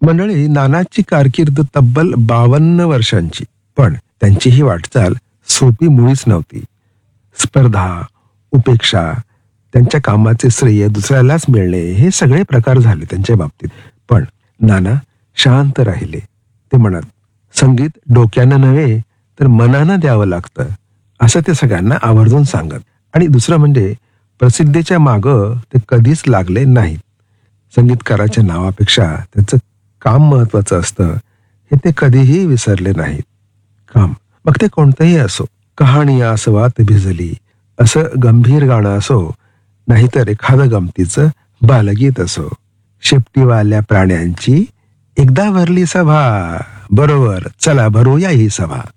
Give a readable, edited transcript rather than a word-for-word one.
मंडळी, नानाची कारकीर्द तब्बल 52 वर्षांची, पण त्यांची ही वाटचाल सोपी मुळीच नव्हती. स्पर्धा, उपेक्षा, त्यांच्या कामाचे श्रेय दुसऱ्यालाच मिळणे, हे सगळे प्रकार झाले त्यांच्या बाबतीत. पण नाना शांत राहिले. ते म्हणत, संगीत डोक्यानं नव्हे तर मनानं द्यावं लागतं, असं ते सगळ्यांना आवर्जून सांगत. आणि दुसरं म्हणजे प्रसिद्धीच्या मागं ते कधीच लागले नाहीत. संगीतकाराच्या नावापेक्षा त्याचं काम महत्वाचं असतं, हे ते कधीही विसरले नाहीत. काम, मग ते कोणतंही असो. कहाणी आसवात भिजली असं गंभीर गाणं असो, नाहीतर एखादं गमतीचं बालगीत असो. शेपटीवाल्या प्राण्यांची एकदा भरली सभा, बरोबर चला भरूया ही सभा.